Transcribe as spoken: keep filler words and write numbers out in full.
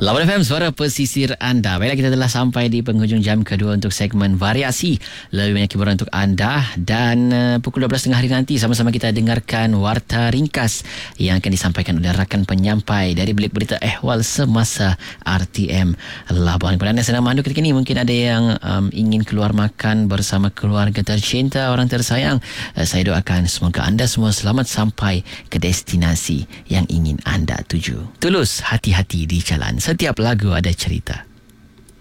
Lawan F M, suara pesisir anda. Baiklah, kita telah sampai di penghujung jam kedua untuk segmen variasi. Lebih banyak hiburan untuk anda. Dan uh, pukul dua belas tiga puluh hari nanti, sama-sama kita dengarkan Warta Ringkas yang akan disampaikan oleh rakan penyampai dari Bilik Berita Ehwal Semasa R T M Labuan. Kepada anda sedang mandu ketika ini, mungkin ada yang um, ingin keluar makan bersama keluarga tercinta, orang tersayang. Uh, saya doakan semoga anda semua selamat sampai ke destinasi yang ingin anda tuju. Tulus, hati-hati di jalan. Setiap lagu ada cerita.